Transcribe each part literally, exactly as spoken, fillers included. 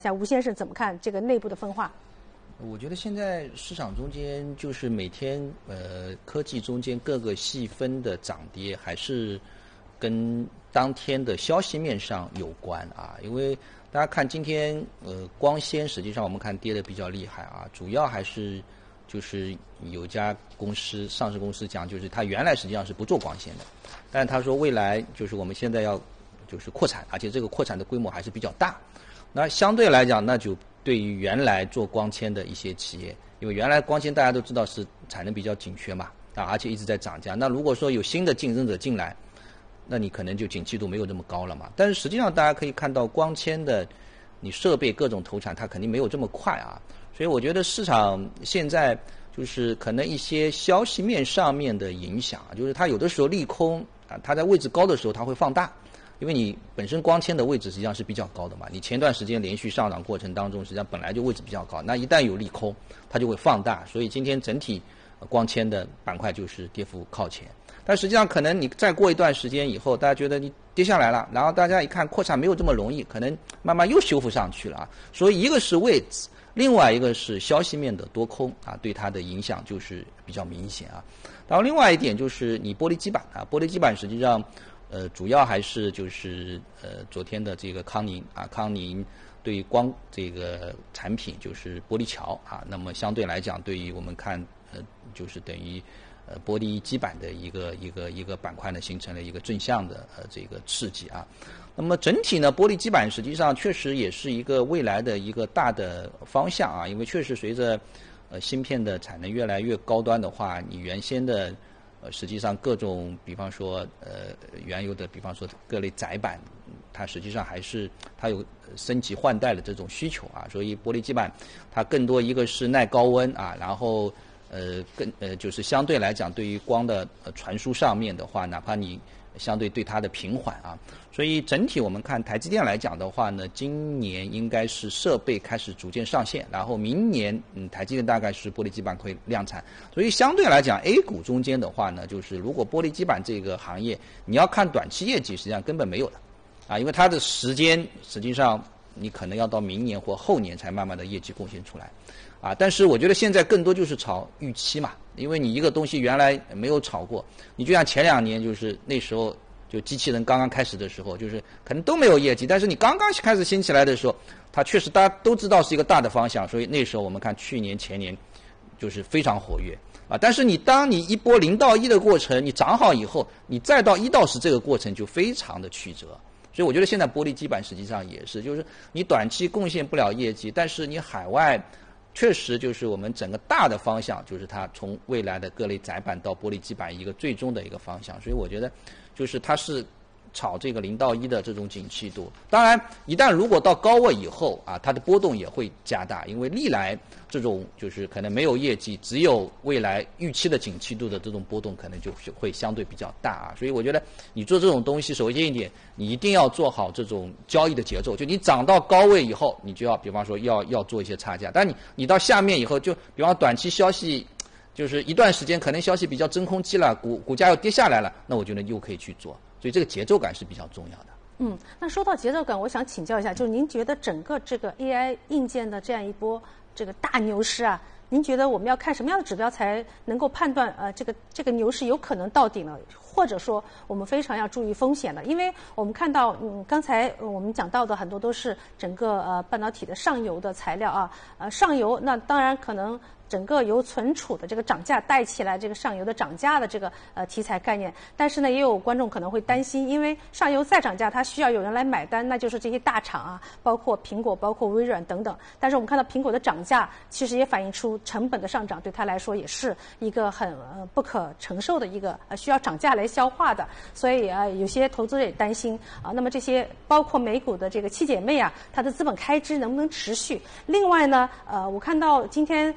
像吴先生怎么看这个内部的分化？ 我觉得现在市场中间就是每天呃科技中间各个细分的涨跌还是跟当天的消息面上有关啊，因为大家看今天呃光纤实际上我们看跌得比较厉害啊，主要还是就是有家公司上市公司讲，就是它原来实际上是不做光纤的，但是他说未来就是我们现在要就是扩产，而且这个扩产的规模还是比较大。那相对来讲，那就对于原来做光纤的一些企业，因为原来光纤大家都知道是产能比较紧缺嘛，啊，而且一直在涨价。那如果说有新的竞争者进来，那你可能就景气度没有这么高了嘛。但是实际上大家可以看到，光纤的你设备各种投产，它肯定没有这么快啊。所以我觉得市场现在就是可能一些消息面上面的影响，就是它有的时候利空啊，它在位置高的时候它会放大。因为你本身光纤的位置实际上是比较高的嘛，你前段时间连续上涨过程当中，实际上本来就位置比较高，那一旦有利空，它就会放大，所以今天整体光纤的板块就是跌幅靠前。但实际上可能你再过一段时间以后，大家觉得你跌下来了，然后大家一看扩产没有这么容易，可能慢慢又修复上去了啊。所以一个是位置，另外一个是消息面的多空啊，对它的影响就是比较明显啊。然后另外一点就是你玻璃基板啊，玻璃基板实际上。呃，主要还是就是呃昨天的这个康宁啊，康宁对于光这个产品就是玻璃桥啊，那么相对来讲，对于我们看呃就是等于呃玻璃基板的一个一个一个板块呢，形成了一个正向的呃这个刺激啊。那么整体呢，玻璃基板实际上确实也是一个未来的一个大的方向啊，因为确实随着呃芯片的产能越来越高端的话，你原先的呃，实际上各种，比方说，呃，原有的，比方说各类载板，它实际上还是它有升级换代的这种需求啊，所以玻璃基板它更多一个是耐高温啊，然后呃更呃就是相对来讲，对于光的呃传输上面的话，哪怕你相对对它的平缓啊，所以整体我们看台积电来讲的话呢，今年应该是设备开始逐渐上线，然后明年嗯台积电大概是玻璃基板会量产，所以相对来讲 A 股中间的话呢，就是如果玻璃基板这个行业你要看短期业绩，实际上根本没有的啊，因为它的时间实际上你可能要到明年或后年才慢慢的业绩贡献出来啊，但是我觉得现在更多就是炒预期嘛，因为你一个东西原来没有炒过，你就像前两年就是那时候就机器人刚刚开始的时候，就是可能都没有业绩，但是你刚刚开始兴起来的时候，它确实大家都知道是一个大的方向，所以那时候我们看去年前年就是非常活跃啊。但是你当你一波零到一的过程，你涨好以后，你再到一到十这个过程就非常的曲折。所以我觉得现在玻璃基板实际上也是，就是你短期贡献不了业绩，但是你海外确实就是我们整个大的方向，就是它从未来的各类载板到玻璃基板一个最终的一个方向，所以我觉得就是它是炒这个零到一的这种景气度。当然一旦如果到高位以后啊，它的波动也会加大，因为历来这种就是可能没有业绩，只有未来预期的景气度的这种波动可能就会相对比较大啊。所以我觉得你做这种东西，首先一点你一定要做好这种交易的节奏，就你涨到高位以后，你就要比方说要要做一些差价，但你你到下面以后，就比方短期消息就是一段时间可能消息比较真空期了，股股价要跌下来了，那我觉得又可以去做，所以这个节奏感是比较重要的。 嗯，那说到节奏感，我想请教一下，就是您觉得整个这个 A I 硬件的这样一波这个大牛市啊，您觉得我们要看什么样的指标才能够判断呃这个这个牛市有可能到顶了，或者说我们非常要注意风险的？因为我们看到嗯刚才我们讲到的很多都是整个呃半导体的上游的材料啊，呃上游那当然可能整个由存储的这个涨价带起来这个上游的涨价的这个呃题材概念，但是呢，也有观众可能会担心，因为上游再涨价，它需要有人来买单，那就是这些大厂啊，包括苹果、包括微软等等。但是我们看到苹果的涨价，其实也反映出成本的上涨，对它来说也是一个很呃不可承受的一个呃需要涨价来消化的。所以啊、呃，有些投资者也担心啊，那么这些包括美股的这个七姐妹啊，它的资本开支能不能持续？另外呢，呃，我看到今天呃。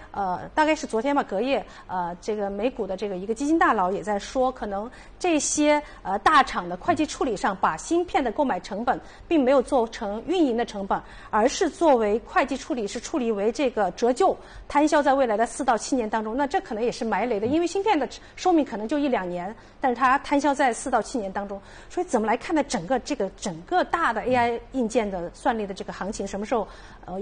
呃，大概是昨天吧，隔夜，呃，这个美股的这个一个基金大佬也在说，可能这些呃大厂的会计处理上，把芯片的购买成本并没有做成运营的成本，而是作为会计处理是处理为这个折旧摊销在未来的四到七年当中。那这可能也是埋雷的，因为芯片的寿命可能就一两年，但是它摊销在四到七年当中。所以怎么来看待整个这个整个大的 A I 硬件的算力的这个行情，什么时候呃